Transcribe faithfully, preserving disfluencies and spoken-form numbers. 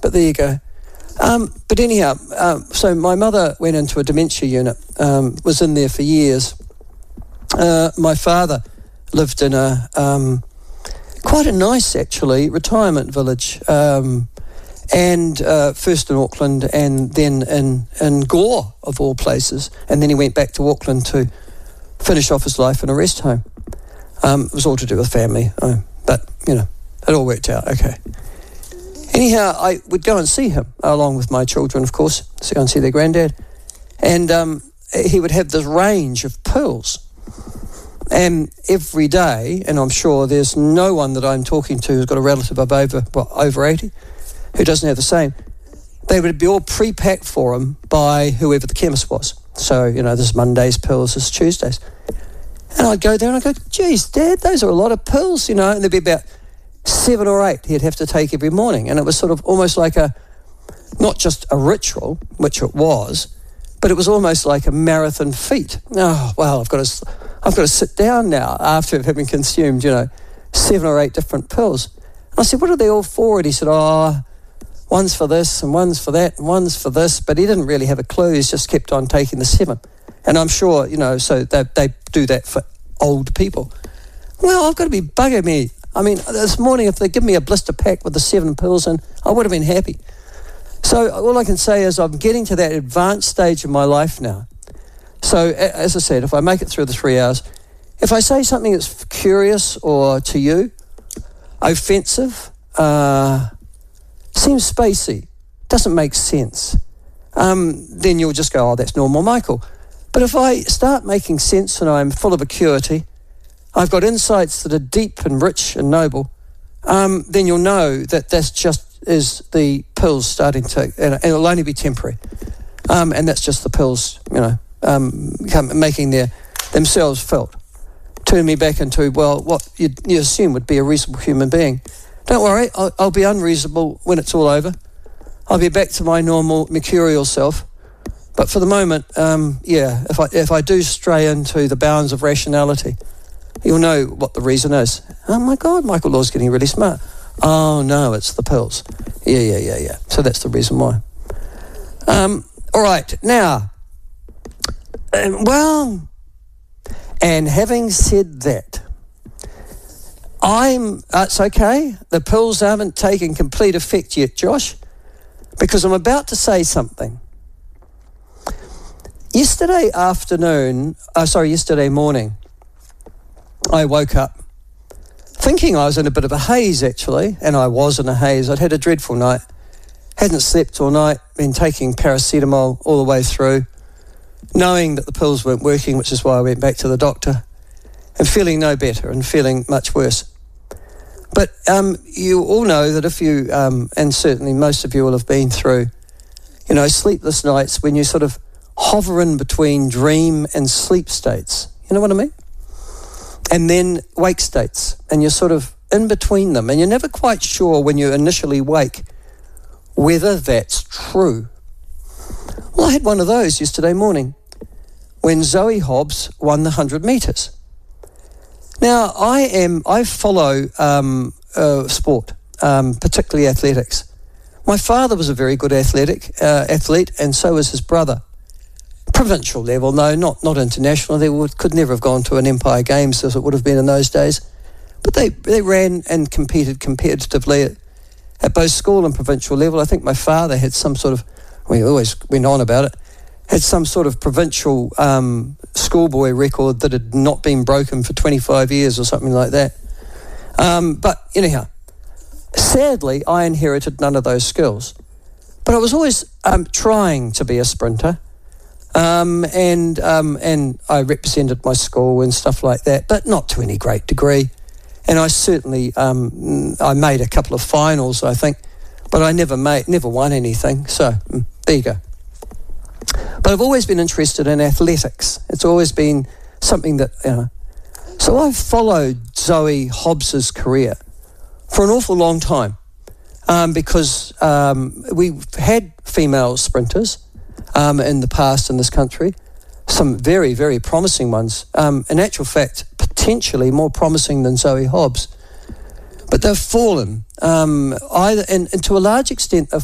But there you go. Um, but anyhow, uh, so my mother went into a dementia unit, um, was in there for years. Uh, my father lived in a um, quite a nice, actually, retirement village, um, and uh, first in Auckland and then in, in Gore, of all places. And then he went back to Auckland to finish off his life in a rest home. Um, it was all to do with family, uh, but, you know, it all worked out, okay. Anyhow, I would go and see him, along with my children, of course, to go and see their granddad. And um, he would have this range of pearls. And every day, and I'm sure there's no one that I'm talking to who's got a relative of over, well, over eighty, who doesn't have the same, they would be all pre-packed for him by whoever the chemist was. So, you know, this is Monday's pills, this is Tuesday's. And I'd go there and I'd go, geez, Dad, those are a lot of pills, you know, and there'd be about seven or eight he'd have to take every morning. And it was sort of almost like a, not just a ritual, which it was, but it was almost like a marathon feat. Oh, well, I've got to, I've got to sit down now after having consumed, you know, seven or eight different pills. And I said, what are they all for? And he said, oh, one's for this and one's for that and one's for this. But he didn't really have a clue. He's just kept on taking the seven. And I'm sure, you know, so they, they do that for old people. Well, I've got to be bugging me. I mean, this morning, if they give me a blister pack with the seven pills in, I would have been happy. So all I can say is I'm getting to that advanced stage of my life now. So as I said, if I make it through the three hours, if I say something that's curious or to you, offensive, uh, seems spacey, doesn't make sense, um, then you'll just go, oh, that's normal, Michael. But if I start making sense and I'm full of acuity, I've got insights that are deep and rich and noble, um, then you'll know that that's just is the pills starting to, and it'll only be temporary. Um, and that's just the pills, you know, um, come, making their themselves felt. Turn me back into, well, what you, you assume would be a reasonable human being. Don't worry, I'll, I'll be unreasonable when it's all over. I'll be back to my normal mercurial self. But for the moment, um, yeah, if I if I do stray into the bounds of rationality, you'll know what the reason is. Oh my God, Michael Law's getting really smart. Oh no, it's the pills. Yeah, yeah, yeah, yeah. So that's the reason why. Um, all right, now, um, well, and having said that, I'm, uh, it's okay, the pills haven't taken complete effect yet, Josh, because I'm about to say something. Yesterday afternoon, uh, sorry, yesterday morning, I woke up thinking I was in a bit of a haze, actually, and I was in a haze. I'd had a dreadful night, hadn't slept all night, been taking paracetamol all the way through, knowing that the pills weren't working, which is why I went back to the doctor, and feeling no better and feeling much worse. But um, you all know that if you, um, and certainly most of you will have been through, you know, sleepless nights when you sort of hover in between dream and sleep states. You know what I mean? And then wake states, and you're sort of in between them, and you're never quite sure when you initially wake whether that's true. Well, I had one of those yesterday morning when Zoe Hobbs won the one hundred metres. Now, I am I follow um, uh, sport, um, particularly athletics. My father was a very good athletic uh, athlete, and so was his brother. Provincial level, no, not not international. They would, could never have gone to an Empire Games as it would have been in those days. But they, they ran and competed competitively at, at both school and provincial level. I think my father had some sort of, we always went on about it, had some sort of provincial um, schoolboy record that had not been broken for twenty-five years or something like that. Um, but anyhow, sadly, I inherited none of those skills. But I was always um, trying to be a sprinter. Um, and um, and I represented my school and stuff like that, but not to any great degree. And I certainly um, I made a couple of finals, I think, but I never made never won anything. So there you go. But I've always been interested in athletics. It's always been something that, you know. So I've followed Zoe Hobbs's career for an awful long time um, because um, we've had female sprinters. Um, in the past in this country, some very, very promising ones. Um, in actual fact, potentially more promising than Zoe Hobbs. But they've fallen, um, either, and, and to a large extent, they've